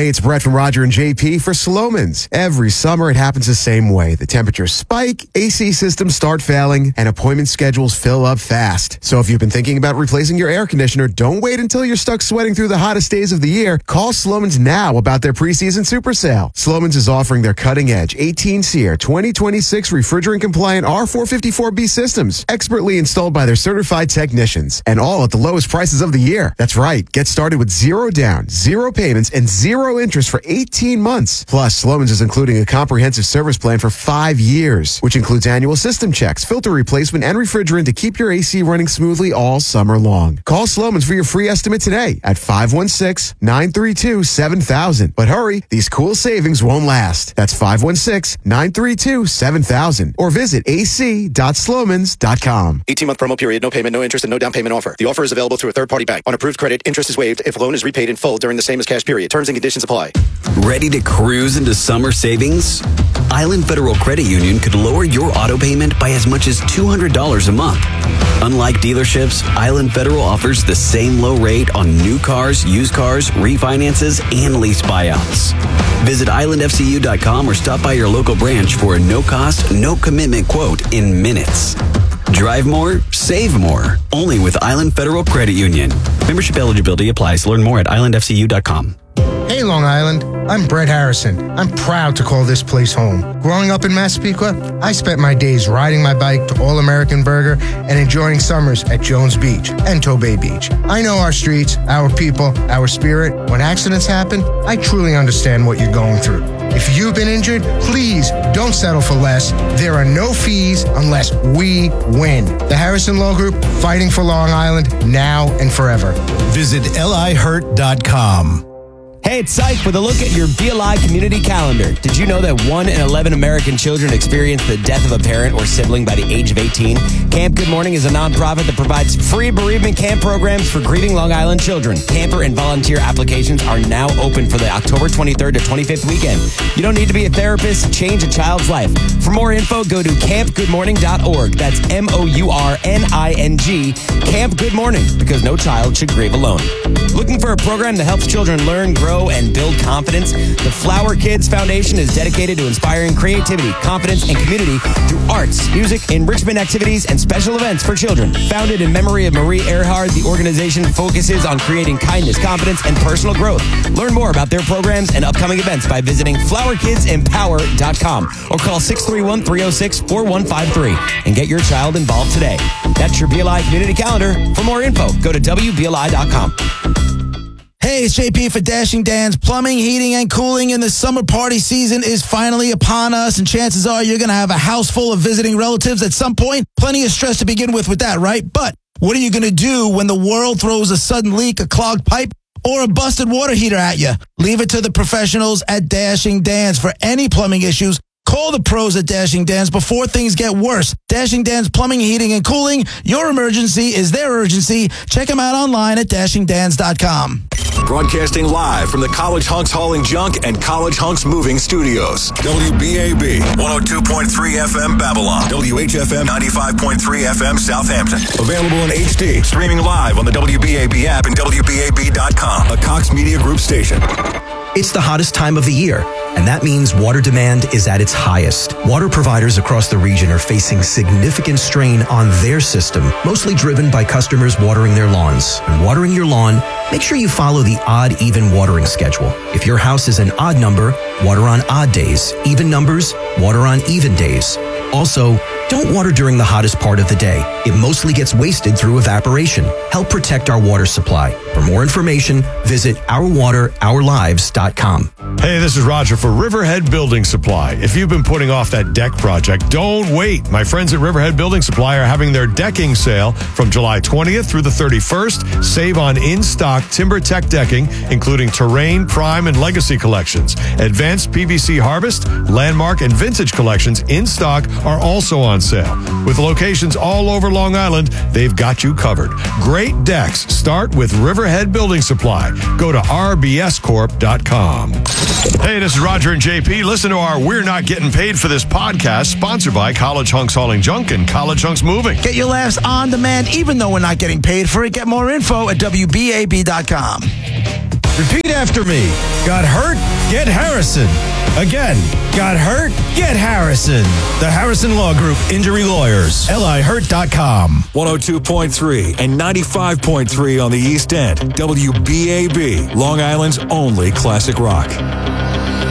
Hey, it's Brett from Roger and JP for Slomin's. Every summer, it happens the same way. The temperatures spike, AC systems start failing, and appointment schedules fill up fast. So if you've been thinking about replacing your air conditioner, don't wait until you're stuck sweating through the hottest days of the year. Call Slomin's now about their preseason super sale. Slomin's is offering their cutting-edge 18-SEER 2026 refrigerant-compliant R454B systems, expertly installed by their certified technicians, and all at the lowest prices of the year. That's right. Get started with zero down, zero payments, and zero interest for 18 months. Plus, Slomin's is including a comprehensive service plan for 5 years, which includes annual system checks, filter replacement, and refrigerant to keep your AC running smoothly all summer long. Call Slomin's for your free estimate today at 516-932-7000. But hurry, these cool savings won't last. That's 516-932-7000. Or visit ac.slomans.com. 18-month promo period, no payment, no interest, and no down payment offer. The offer is available through a third-party bank. On approved credit, interest is waived if loan is repaid in full during the same as cash period. Terms and conditions apply. Ready to cruise into summer savings? Island Federal Credit Union could lower your auto payment by as much as $200 a month. Unlike dealerships, Island Federal offers the same low rate on new cars, used cars, refinances, and lease buyouts. Visit islandfcu.com or stop by your local branch for a no-cost, no-commitment quote in minutes. Drive more, save more. Only with Island Federal Credit Union. Membership eligibility applies. Learn more at islandfcu.com. Hey, Long Island. I'm Brett Harrison. I'm proud to call this place home. Growing up in Massapequa, I spent my days riding my bike to All American Burger and enjoying summers at Jones Beach and Tobay Beach. I know our streets, our people, our spirit. When accidents happen, I truly understand what you're going through. If you've been injured, please don't settle for less. There are no fees unless we win. The Harrison Law Group, fighting for Long Island now and forever. Visit lihurt.com. Hey, it's Syke with a look at your BLI community calendar. Did you know that 1 in 11 American children experience the death of a parent or sibling by the age of 18? Camp Good Morning is a nonprofit that provides free bereavement camp programs for grieving Long Island children. Camper and volunteer applications are now open for the October 23rd to 25th weekend. You don't need to be a therapist to change a child's life. For more info, go to campgoodmorning.org. That's MOURNING. Camp Good Morning, because no child should grieve alone. Looking for a program that helps children learn, grow, and build confidence? The Flower Kids Foundation is dedicated to inspiring creativity, confidence, and community through arts, music, enrichment activities, and special events for children. Founded in memory of Marie Earhart, the organization focuses on creating kindness, confidence, and personal growth. Learn more about their programs and upcoming events by visiting flowerkidsempower.com or call 631-306-4153 and get your child involved today. That's your BLI community calendar. For more info, go to WBLI.com. Hey, it's JP for Dashing Dan's Plumbing, Heating, and Cooling, and the summer party season is finally upon us, and chances are you're going to have a house full of visiting relatives at some point. Plenty of stress to begin with that, right? But what are you going to do when the world throws a sudden leak, a clogged pipe, or a busted water heater at you? Leave it to the professionals at Dashing Dan's. For any plumbing issues, call the pros at Dashing Dan's before things get worse. Dashing Dan's Plumbing, Heating, and Cooling. Your emergency is their urgency. Check them out online at dashingdans.com. Broadcasting live from the College Hunks Hauling Junk and College Hunks Moving Studios. WBAB 102.3 FM Babylon. WHFM 95.3 FM Southampton. Available in HD. Streaming live on the WBAB app and WBAB.com. A Cox Media Group station. It's the hottest time of the year, and that means water demand is at its highest. Water providers across the region are facing significant strain on their system, mostly driven by customers watering their lawns. When watering your lawn, make sure you follow the odd-even watering schedule. If your house is an odd number, water on odd days. Even numbers, water on even days. Also, don't water during the hottest part of the day. It mostly gets wasted through evaporation. Help protect our water supply. For more information, visit ourwaterourlives.com. Hey, this is Roger for Riverhead Building Supply. If you've been putting off that deck project, don't wait. My friends at Riverhead Building Supply are having their decking sale from July 20th through the 31st. Save on in-stock TimberTech decking, including Terrain, Prime, and Legacy collections. Advanced PVC Harvest, Landmark, and Vintage collections in stock are also on sale. With locations all over Long Island, they've got you covered. Great decks start with Riverhead Building Supply. Go to rbscorp.com. Hey, this is Roger and JP. Listen to our We're Not Getting Paid for This podcast, sponsored by College Hunks Hauling Junk and College Hunks Moving. Get your laughs on demand, even though we're not getting paid for it. Get more info at WBAB.com. Repeat after me. Got hurt? Get Harrison. Again, got hurt? Get Harrison. The Harrison Law Group Injury Lawyers. LIHurt.com. 102.3 and 95.3 on the East End. WBAB, Long Island's only classic rock.